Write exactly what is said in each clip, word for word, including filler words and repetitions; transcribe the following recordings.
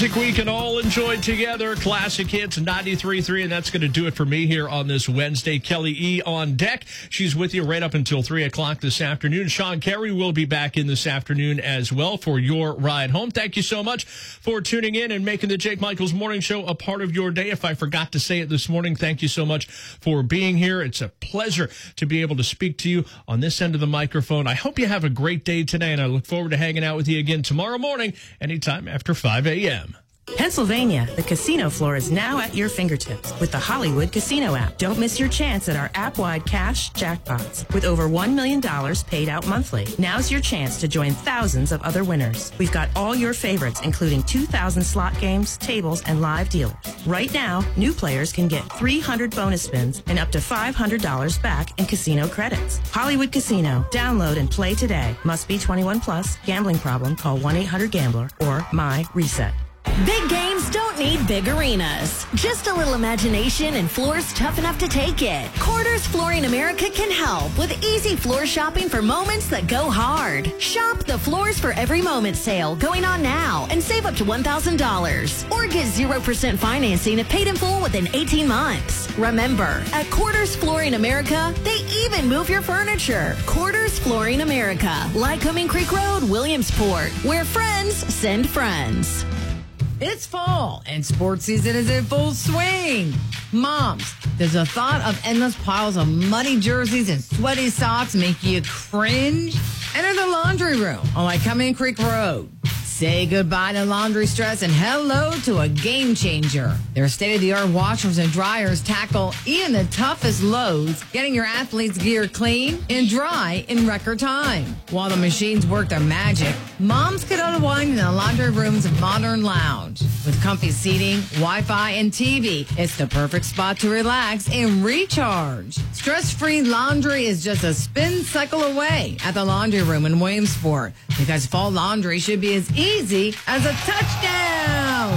Music we can all enjoy together. Classic Hits ninety-three point three, and that's going to do it for me here on this Wednesday. Kelly E. on deck. She's with you right up until three o'clock this afternoon. Sean Carey will be back in this afternoon as well for your ride home. Thank you so much for tuning in and making the Jake Michaels Morning Show a part of your day. If I forgot to say it this morning, thank you so much for being here. It's a pleasure to be able to speak to you on this end of the microphone. I hope you have a great day today, and I look forward to hanging out with you again tomorrow morning, anytime after five a.m. Pennsylvania, the casino floor is now at your fingertips with the Hollywood Casino app. Don't miss your chance at our app-wide cash jackpots with over one million dollars paid out monthly. Now's your chance to join thousands of other winners. We've got all your favorites, including two thousand slot games, tables, and live dealers. Right now, new players can get three hundred bonus spins and up to five hundred dollars back in casino credits. Hollywood Casino. Download and play today. Must be twenty-one plus. Gambling problem? Call one eight hundred gambler or My Reset. Big games don't need big arenas. Just a little imagination and floors tough enough to take it. Quarters Flooring America can help with easy floor shopping for moments that go hard. Shop the Floors for Every Moment sale going on now and save up to one thousand dollars. Or get zero percent financing if paid in full within eighteen months. Remember, at Quarters Flooring America, they even move your furniture. Quarters Flooring America, Lycoming Creek Road, Williamsport, where friends send friends. It's fall, and sports season is in full swing. Moms, does the thought of endless piles of muddy jerseys and sweaty socks make you cringe? Enter the laundry room on Lycoming Creek Road. Say goodbye to laundry stress and hello to a game changer. Their state-of-the-art washers and dryers tackle even the toughest loads, getting your athletes' gear clean and dry in record time. While the machines work their magic, moms can unwind in the laundry room's modern lounge. With comfy seating, Wi-Fi, and T V, it's the perfect spot to relax and recharge. Stress-free laundry is just a spin cycle away at the laundry room in Williamsport, because fall laundry should be as easy as a touchdown.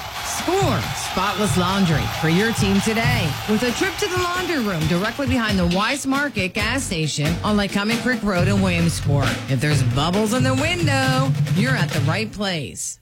Score spotless laundry for your team today with a trip to the laundry room directly behind the Weiss Market gas station on Lycoming Creek Road in Williamsport. If there's bubbles in the window, you're at the right place.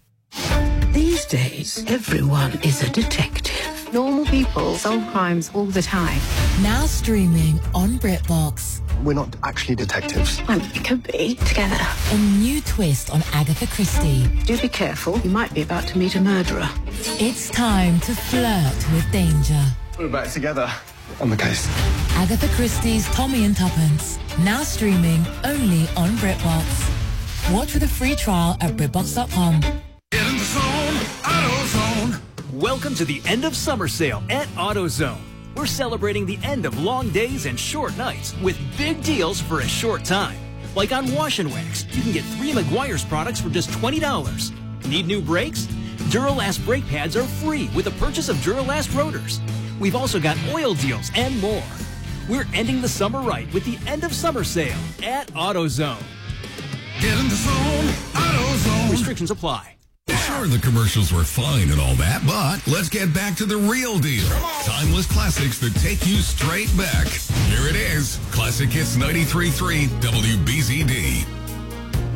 These days, everyone is a detective. Normal people solve crimes all the time. Now streaming on BritBox. We're not actually detectives. Well, we could be together. A new twist on Agatha Christie. Do be careful. You might be about to meet a murderer. It's time to flirt with danger. We're back together on the case. Agatha Christie's Tommy and Tuppence. Now streaming only on BritBox. Watch with a free trial at Britbox dot com. Get in the zone, AutoZone. Welcome to the end of summer sale at AutoZone. We're celebrating the end of long days and short nights with big deals for a short time. Like on Wash and Wax, you can get three Meguiar's products for just twenty dollars. Need new brakes? Duralast brake pads are free with the purchase of Duralast rotors. We've also got oil deals and more. We're ending the summer right with the end of summer sale at AutoZone. Get in the zone, AutoZone. Restrictions apply. Sure, the commercials were fine and all that, but let's get back to the real deal. Timeless classics that take you straight back. Here it is, Classic Hits ninety-three point three W B Z D.